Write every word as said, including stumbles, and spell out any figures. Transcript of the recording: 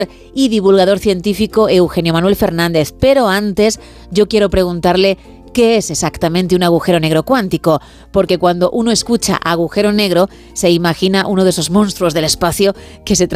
y divulgador científico Eugenio Manuel Fernández. Pero antes yo quiero preguntarle qué es exactamente un agujero negro cuántico, porque cuando uno escucha agujero negro se imagina uno de esos monstruos del espacio que se